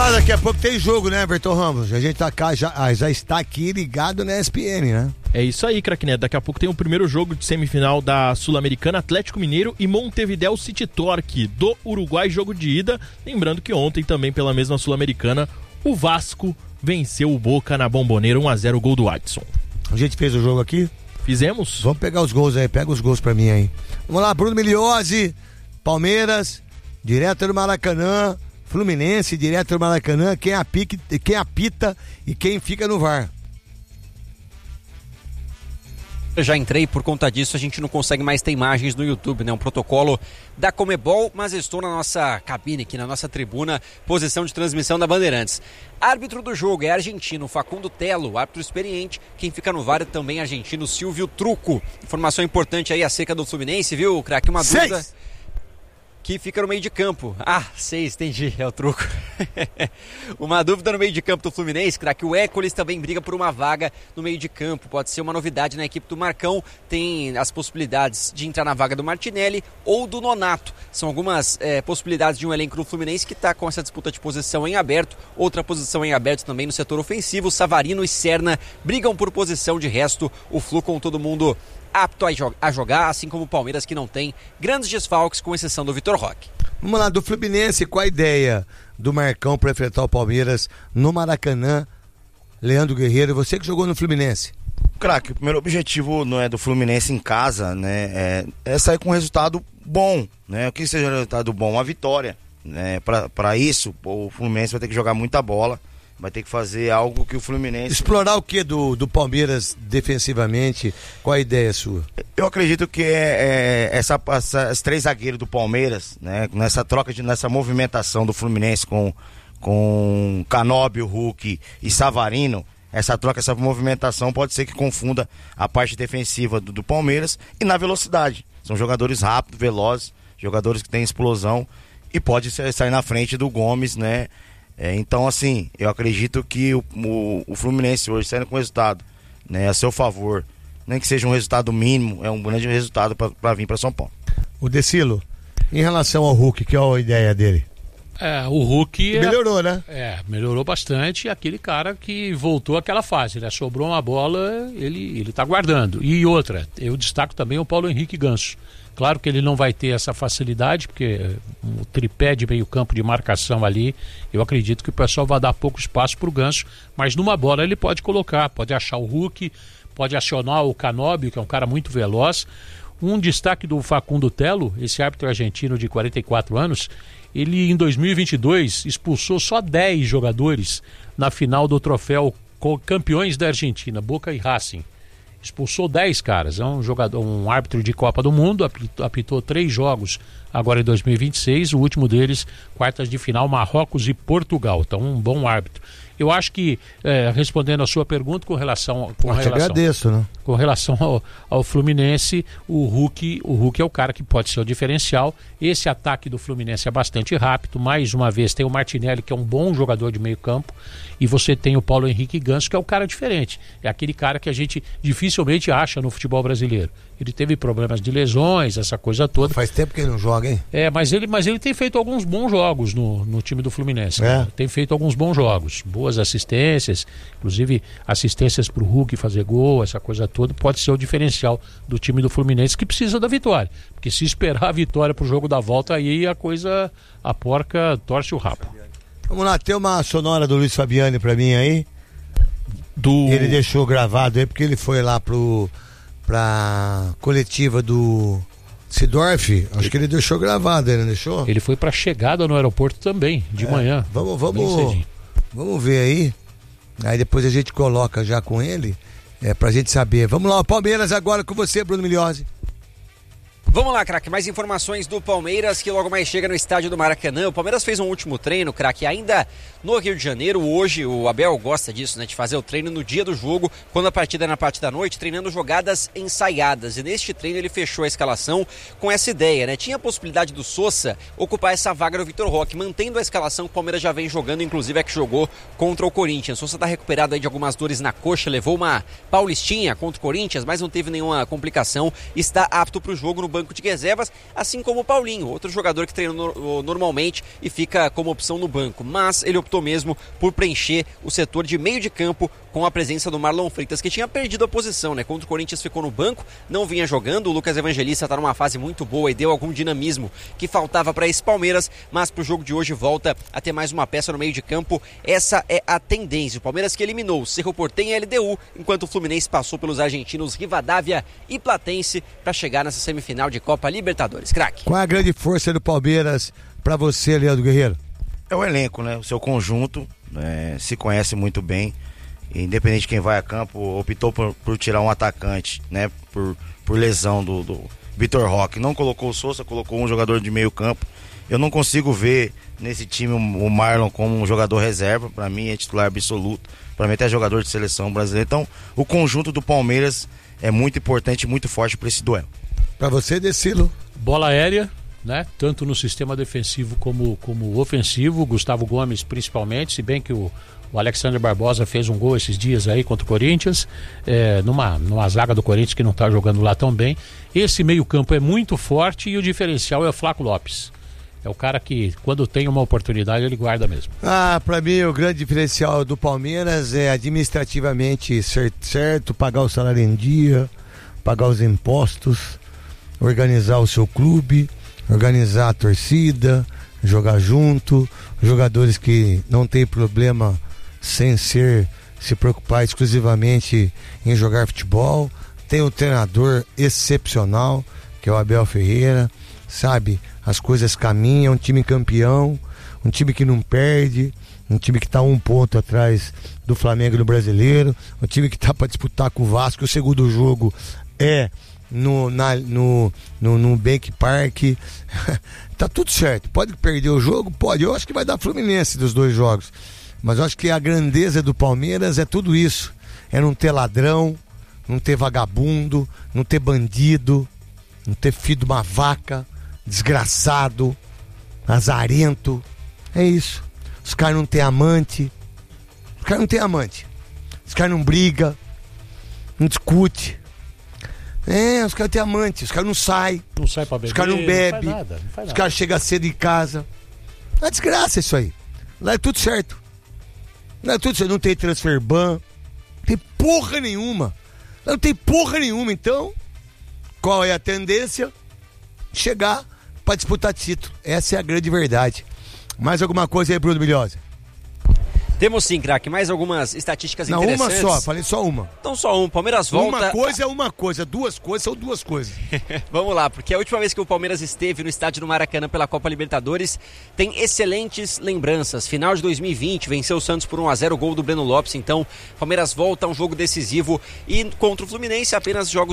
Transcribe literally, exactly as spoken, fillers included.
Vamos lá, daqui a pouco tem jogo, né, Everton Ramos? A gente tá cá, já, já está aqui ligado na E S P N, né? É isso aí, craque Neto. Daqui a pouco tem o primeiro jogo de semifinal da Sul-Americana, Atlético Mineiro e Montevideo City Torque do Uruguai, jogo de ida. Lembrando que ontem também pela mesma Sul-Americana, o Vasco venceu o Boca na Bomboneira, um a zero, o gol do Adson. A gente fez o jogo aqui? Fizemos? Vamos pegar os gols aí, pega os gols pra mim aí. Vamos lá, Bruno Miliose, Palmeiras, direto do Maracanã, Fluminense, direto do Maracanã, quem, apique, quem apita e quem fica no V A R. Eu já entrei, por conta disso a gente não consegue mais ter imagens no YouTube, né? Um protocolo da Comebol, mas estou na nossa cabine aqui, na nossa tribuna, posição de transmissão da Bandeirantes. Árbitro do jogo é argentino Facundo Telo, árbitro experiente. Quem fica no V A R é também argentino Silvio Truco. Informação importante aí acerca do Fluminense, viu, craque? Uma Seis. dúvida que fica no meio de campo. Ah, seis, entendi, é o truco. Uma dúvida no meio de campo do Fluminense, craque, o Écoles também briga por uma vaga no meio de campo. Pode ser uma novidade na equipe do Marcão. Tem as possibilidades de entrar na vaga do Martinelli ou do Nonato. São algumas é, possibilidades de um elenco do Fluminense que está com essa disputa de posição em aberto. Outra posição em aberto também no setor ofensivo. Savarino e Serna brigam por posição. De resto, o Flu com todo mundo apto a jogar, assim como o Palmeiras, que não tem grandes desfalques, com exceção do Vitor Roque. Vamos lá, do Fluminense, qual a ideia do Marcão para enfrentar o Palmeiras no Maracanã? Leandro Guerreiro, você que jogou no Fluminense. Craque, o primeiro objetivo não é do Fluminense em casa, né, é, é sair com um resultado bom, né? O que seja um resultado bom? Uma vitória, né? Para isso, o Fluminense vai ter que jogar muita bola. Vai ter que fazer algo que o Fluminense... Explorar o que do, do Palmeiras defensivamente? Qual a ideia sua? Eu acredito que é, é essa, essa, esses três zagueiros do Palmeiras, né, nessa troca, de, nessa movimentação do Fluminense com, com Canóbio, Hulk e Savarino, essa troca, essa movimentação pode ser que confunda a parte defensiva do, do Palmeiras e na velocidade. São jogadores rápidos, velozes, jogadores que têm explosão e pode sair na frente do Gomes, né? É, então, assim, eu acredito que o, o, o Fluminense hoje saindo com resultado, né, a seu favor, nem que seja um resultado mínimo, é um grande resultado para vir para São Paulo. O Decilo, em relação ao Hulk, que é a ideia dele? É, o Hulk... Melhorou, é, né? É, melhorou bastante. Aquele cara que voltou àquela fase, né? Sobrou uma bola, ele, ele tá guardando. E outra, eu destaco também o Paulo Henrique Ganso. Claro que ele não vai ter essa facilidade, porque o tripé de meio campo de marcação ali, eu acredito que o pessoal vai dar pouco espaço para o Ganso, mas numa bola ele pode colocar, pode achar o Hulk, pode acionar o Canóbio, que é um cara muito veloz. Um destaque do Facundo Telo, esse árbitro argentino de quarenta e quatro anos, ele em dois mil e vinte e dois expulsou só dez jogadores na final do troféu Campeões da Argentina, Boca e Racing. Expulsou dez caras, é um jogador, um árbitro de Copa do Mundo, apitou, apitou três jogos agora em dois mil e vinte e seis, o último deles, quartas de final, Marrocos e Portugal. Então, um bom árbitro. Eu acho que, é, respondendo a sua pergunta com relação... Com Eu te relação, agradeço, né? Com relação ao, ao Fluminense, o Hulk, o Hulk é o cara que pode ser o diferencial. Esse ataque do Fluminense é bastante rápido. Mais uma vez, tem o Martinelli, que é um bom jogador de meio campo, e você tem o Paulo Henrique Ganso, que é o cara diferente. É aquele cara que a gente dificilmente acha no futebol brasileiro. Ele teve problemas de lesões, essa coisa toda. Faz tempo que ele não joga, hein? É, mas ele, mas ele tem feito alguns bons jogos no, no time do Fluminense. É. Né? Tem feito alguns bons jogos, boas assistências, inclusive assistências para o Hulk fazer gol, essa coisa toda. Pode ser o diferencial do time do Fluminense, que precisa da vitória. Porque se esperar a vitória para o jogo da volta, aí a coisa, a porca torce o rabo. Vamos lá, tem uma sonora do Luiz Fabiani pra mim aí. Do... Ele deixou gravado aí, porque ele foi lá pro, pra coletiva do Sidorf. Acho que ele deixou gravado, ele não deixou? Ele foi pra chegada no aeroporto também, de é, manhã. Vamos, vamos, vamos ver aí. Aí depois a gente coloca já com ele, é, pra gente saber. Vamos lá, Palmeiras agora com você, Bruno Miliose. Vamos lá, craque, mais informações do Palmeiras, que logo mais chega no estádio do Maracanã. O Palmeiras fez um último treino, craque, ainda no Rio de Janeiro. Hoje o Abel gosta disso, né, de fazer o treino no dia do jogo, quando a partida é na parte da noite, treinando jogadas ensaiadas. E neste treino ele fechou a escalação com essa ideia, né? Tinha a possibilidade do Sousa ocupar essa vaga do Vitor Roque, mantendo a escalação que o Palmeiras já vem jogando, inclusive é que jogou contra o Corinthians. O Sousa tá recuperado aí de algumas dores na coxa, levou uma paulistinha contra o Corinthians, mas não teve nenhuma complicação. Está apto para o jogo no banco banco de reservas, assim como o Paulinho, outro jogador que treina no, normalmente e fica como opção no banco. Mas ele optou mesmo por preencher o setor de meio de campo com a presença do Marlon Freitas, que tinha perdido a posição, né? Contra o Corinthians ficou no banco, não vinha jogando. O Lucas Evangelista está numa fase muito boa e deu algum dinamismo que faltava para esse Palmeiras, mas para o jogo de hoje volta a ter mais uma peça no meio de campo. Essa é a tendência. O Palmeiras que eliminou o Cerro Porteño e L D U, enquanto o Fluminense passou pelos argentinos Rivadavia e Platense para chegar nessa semifinal de Copa Libertadores. Craque. Qual é a grande força do Palmeiras para você, Leandro Guerreiro? É o elenco, né? O seu conjunto, né? Se conhece muito bem. Independente de quem vai a campo, optou por, por tirar um atacante, né? Por, por lesão do, do Vitor Roque. Não colocou o Sousa, colocou um jogador de meio campo. Eu não consigo ver nesse time o Marlon como um jogador reserva. Para mim é titular absoluto. Para mim até é jogador de seleção brasileira. Então o conjunto do Palmeiras é muito importante e muito forte para esse duelo. Para você, Decilo? Bola aérea, né? Tanto no sistema defensivo como, como ofensivo. Gustavo Gomes principalmente, se bem que o O Alexandre Barbosa fez um gol esses dias aí contra o Corinthians, é, numa, numa zaga do Corinthians que não está jogando lá tão bem. Esse meio-campo é muito forte e o diferencial é o Flaco Lopes. É o cara que, quando tem uma oportunidade, ele guarda mesmo. Ah, para mim, o grande diferencial do Palmeiras é administrativamente certo, certo, pagar o salário em dia, pagar os impostos, organizar o seu clube, organizar a torcida, jogar junto, jogadores que não tem problema sem ser se preocupar exclusivamente em jogar futebol. Tem um treinador excepcional, que é o Abel Ferreira, sabe? As coisas caminham, um time campeão, um time que não perde, um time que está um ponto atrás do Flamengo no Brasileiro, um time que está para disputar com o Vasco. O segundo jogo é no, na, no, no, no Bank Park. Tá tudo certo, pode perder o jogo? Pode, eu acho que vai dar Fluminense dos dois jogos. Mas eu acho que a grandeza do Palmeiras é tudo isso. É não ter ladrão, não ter vagabundo, não ter bandido, não ter filho de uma vaca, desgraçado, azarento. É isso. Os caras não têm amante. Os caras não têm amante. Os caras não brigam, não discute. É, os caras têm amante, os caras não saem. Não sai pra beber, os caras não bebem. Não faz nada, não faz os nada. caras chegam cedo em casa. É desgraça isso aí. Lá é tudo certo. Não é tudo certo, não tem transfer ban. Não tem porra nenhuma. Lá não tem porra nenhuma, então. Qual é a tendência? Chegar pra disputar título. Essa é a grande verdade. Mais alguma coisa aí, Bruno Milhosa? Temos sim, craque, mais algumas estatísticas Não, interessantes. uma só, falei só uma. Então só um, Palmeiras volta... Uma coisa é uma coisa, duas coisas são duas coisas. Vamos lá, porque a última vez que o Palmeiras esteve no estádio do Maracanã pela Copa Libertadores tem excelentes lembranças. Final de dois mil e vinte, venceu o Santos por um a zero, gol do Breno Lopes. Então, Palmeiras volta a um jogo decisivo e contra o Fluminense apenas jogos